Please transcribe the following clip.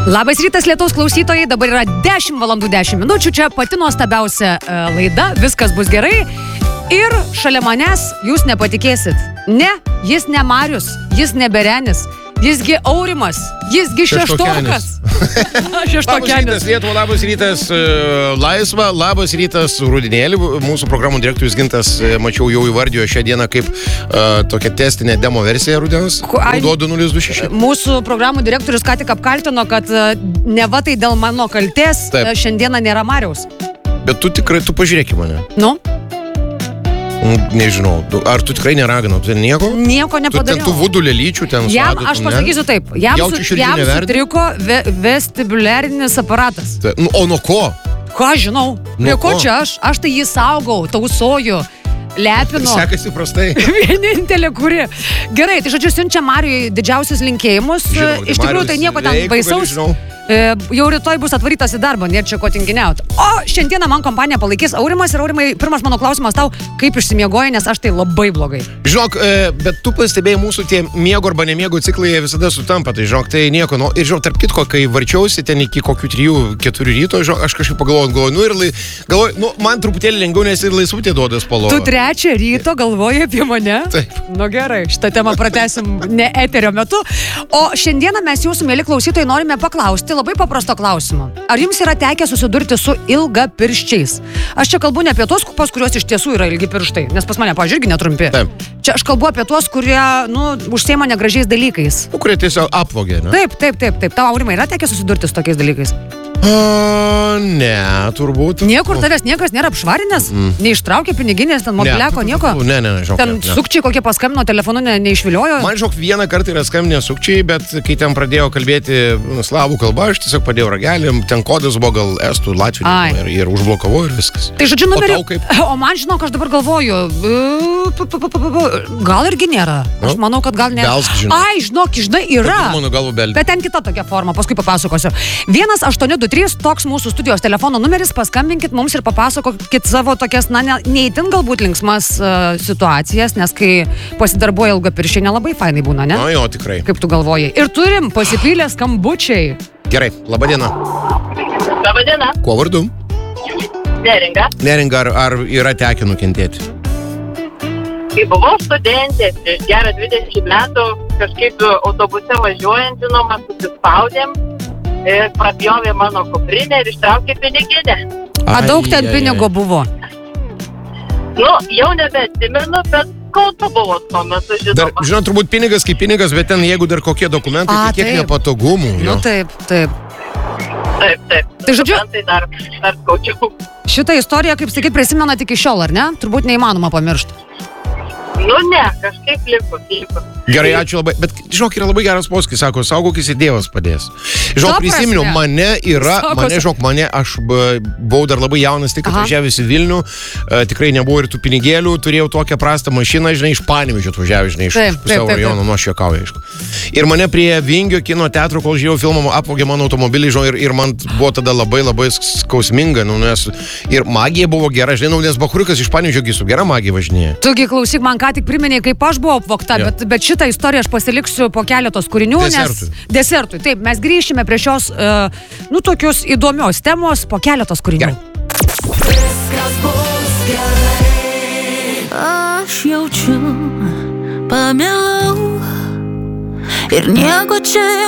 Labas rytas, Lietuvos klausytojai, dabar yra 10:10 min. Čia pati nuostabiausia laida, viskas bus gerai. Ir šalia manęs jūs nepatikėsit. Ne, jis ne Marius, jis ne Berenis, jisgi Aurimas, jisgi Šeštokas. Labas rytas, Lietuva, labas rytas, Laisva, labas rytas, Rudinėlį. Mūsų programų direktorius Gintas, mačiau, jau įvardijo šią dieną kaip tokia testinė demo versija Rudens. Duodu 026. Mūsų programų direktorius ką tik apkaltino, kad neva tai dėl mano kaltės šiandieną nėra Mariaus. Bet tu tikrai, tu pažiūrėk į mane. Nu? Nežinau, ar tu tikrai neraginau, tu nieko? Nieko nepadariau. Tu ten tų vudų lėlyčių ten jam, aš pasakysiu taip, jam sutriko vestibuliarinis aparatas. O nuo ko? Ką žinau? Prie ko čia aš? Aš tai jį saugau, tausoju, lepinu. Sekasi prastai. Vienintelė kuri. Gerai, tai žodžiu, siunčia Marijui didžiausius linkėjimus. Iš tikrųjų, tai nieko ten baisaus. Jau rytoj bus atvarytas į darbą, nėra čia ko tinginiauti. O šiandieną man kompaniją palaikys Aurimas. Ir Aurimai, pirmas mano klausimas tau, kaip išsimiegoji, nes aš tai labai blogai. Žinok, bet tu pastebėjai, mūsų tie miego arba nemiego ciklai visada sutampa. Tai žinok, tai nieko. Ir žinok, tarp kitko, kai varčiausi ten iki kokių 3-4 ryto, žinok, aš kažkaip galvoju, man truputėlį lengviau, nes ir laisvutė duoda spalvą. Tu 3 ryto galvoji apie mane? Taip. Nu gerai, šitą temą pratęsim ne eterio metu. O šiandieną mes jūsų, mėly klausytojai, norime paklausti labai paprasto klausimo. Ar jums yra tekę susidurti su ilgapirščiais? Aš čia kalbu ne apie tos, pas kuriuos iš tiesų yra ilgi pirštai, nes pas mane, pavyzdžiui, irgi netrumpi. Taip. Čia aš kalbu apie tuos, kurie, užsiima negražiais dalykais. Kurie tiesiog apvogė, ne? Taip. Tau, Aurimai, yra tekę susidurti su tokiais dalykais? Ne, turbūt. Niekur tavęs niekas nėra apšvarinęs? Neištraukė piniginės, ten mobiliako, nieko? Ne, žinok. Ten sukčiai kokie paskambino, telefonu neišviliojo? Man, žinok, vieną kartą yra skambinę sukčiai, bet kai ten pradėjo kalbėti slavų kalbą, aš tiesiog padėjau ragelį, ten kodas buvo gal estų, latvių ir užblokavau ir viskas. Tai žodžiu, o man, žinok, aš dabar galvoju, gal irgi nėra. Aš manau, kad gal nėra. Žinok, yra. Bet ten kita tokia forma, paskui papasakosiu. 1-823, toks mūsų studijos telefono numeris, paskambinkit mums ir papasakokit savo tokias, neįtin galbūt linksmas situacijas, nes kai pasidarbuoja ilgapirščiai, nelabai fainai būna, ne? Jo, tikrai. Kaip tu galvoji. Ir turim pasipylę skambučiai. Gerai, laba diena. Laba diena. Kuo vardu? Neringa. Neringa, ar yra tekę nukentėti? Kai buvau studentė, prieš gerą 20 metų, kažkaip autobuse važiuojant, žinoma, susispaudėm ir prapjovė mano kuprinę ir ištraukė piniginę. A daug ten pinigo buvo? Jau nebeatsimenu, bet skaudu buvo tuo metu, žinoma. Dar, žinot, turbūt pinigas kaip pinigas, bet ten jeigu dar kokie dokumentai, tai kiek nepatogumų. Taip. Tai žodžiu, dar skaučiau. Šitą istoriją, kaip sakyt, prisimenat iki šiol, ar ne? Turbūt neįmanoma pamiršti. Ne, kažkaip liko. Gerai, ačiū labai. Bet, žinok, yra labai geras posakis, sako, saugokis ir Dievas padės. Žinok, prisiminiau, aš buvau dar labai jaunas, tik atvažiavęs į Vilnių, tikrai nebuvo ir tų pinigėlių, turėjau tokią prastą mašiną, žinai, iš Panevėžio atvažiavęs, žinai, iš pusiau rajono, nuo aš juokauju, aišku. Ir mane prie Vingio kino teatro, kol žiūrėjau filmą, apvogė mano automobilį, žinai, ir man buvo tada labai skausminga, nes ir magija buvo gera, žinai, nes Bachuriukas iš Panevėžio su gera magija važinėja. Tugi klausyk, man ką tik priminė, kaip aš buvau apvogta, bet šitą istoriją aš pasiliksiu po keletos kūrinių, desertui. Taip, mes grįšime prie šios, tokios įdomios temos po keletos kūrinių. Viskas bus gerai. Aš jaučiu, pamilau ir nieko čia